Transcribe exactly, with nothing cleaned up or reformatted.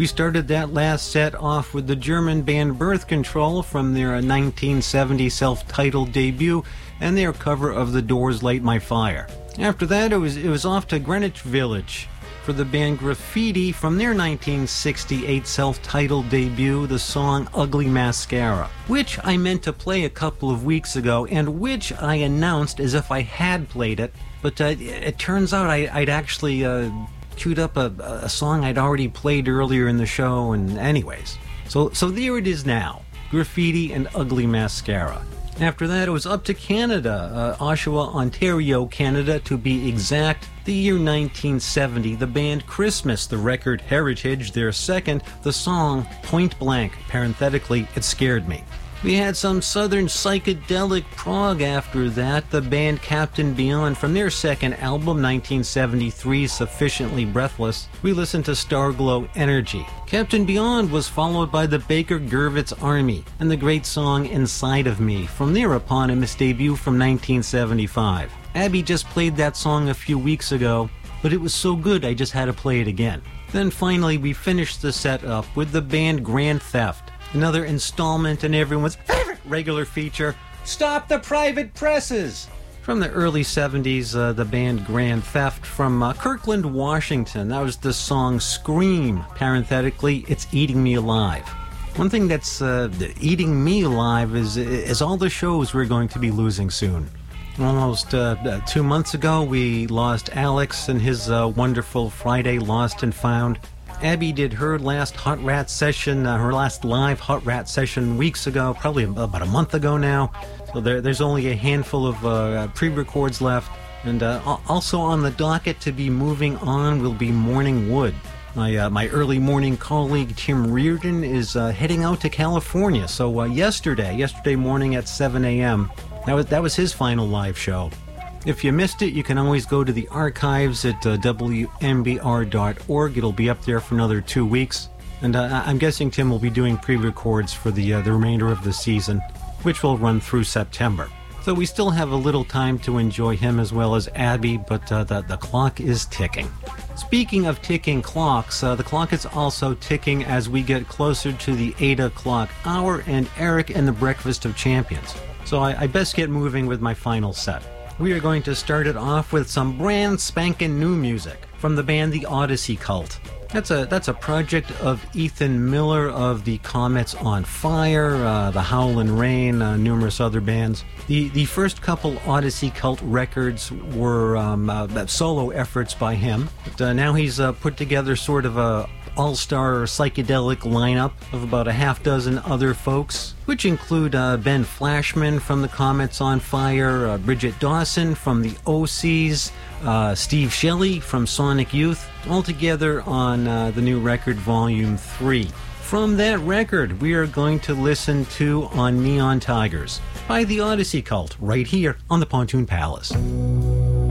We started that last set off with the German band Birth Control from their nineteen seventy self-titled debut and their cover of The Doors' Light My Fire. After that, it was it was off to Greenwich Village for the band Graffiti from their nineteen sixty-eight self-titled debut, the song Ugly Mascara, which I meant to play a couple of weeks ago and which I announced as if I had played it, but uh, it turns out I, I'd actually uh, queued up a, a song I'd already played earlier in the show, and anyways. So, so there it is now, Graffiti and Ugly Mascara. After that, it was up to Canada, uh, Oshawa, Ontario, Canada, to be exact. The year nineteen seventy, the band Christmas, the record Heritage, their second, the song Point Blank, parenthetically, It Scared Me. We had some southern psychedelic prog after that, the band Captain Beyond from their second album, nineteen seventy-three, Sufficiently Breathless. We listened to Starglow Energy. Captain Beyond was followed by the Baker Gurvitz Army and the great song Inside of Me from their eponymous debut from nineteen seventy-five. Abby just played that song a few weeks ago, but it was so good I just had to play it again. Then finally we finished the set up with the band Grand Theft, another installment in everyone's favorite regular feature, Stop the Private Presses! From the early seventies, uh, the band Grand Theft from uh, Kirkland, Washington. That was the song Scream, parenthetically, It's Eating Me Alive. One thing that's uh, eating me alive is, is all the shows we're going to be losing soon. Almost uh, two months ago, we lost Alex and his uh, wonderful Friday Lost and Found. Abby did her last Hot Rat session, uh, her last live Hot Rat session weeks ago, probably about a month ago now. So there, there's only a handful of uh, pre-records left. And uh, also on the docket to be moving on will be Morning Wood. My uh, my early morning colleague Tim Reardon is uh, heading out to California. So uh, yesterday, yesterday morning at seven a.m., that was that was his final live show. If you missed it, you can always go to the archives at uh, W M B R dot org. It'll be up there for another two weeks. And uh, I'm guessing Tim will be doing pre-records for the, uh, the remainder of the season, which will run through September. So we still have a little time to enjoy him as well as Abby, but uh, the, the clock is ticking. Speaking of ticking clocks, uh, the clock is also ticking as we get closer to the eight o'clock hour and Eric and the Breakfast of Champions. So I, I best get moving with my final set. We are going to start it off with some brand spanking new music from the band The Odyssey Cult. That's a that's a project of Ethan Miller of the Comets on Fire, uh, the Howlin' Rain, uh, numerous other bands. The the first couple Odyssey Cult records were um, uh, solo efforts by him, but uh, now he's uh, put together sort of a all-star psychedelic lineup of about a half dozen other folks, which include uh, Ben Flashman from the Comets on Fire, uh, Bridget Dawson from the O Cs, uh, Steve Shelley from Sonic Youth, all together on uh, the new record Volume three. From that record, we are going to listen to On Neon Tigers by The Odyssey Cult, right here on the Pontoon Palace.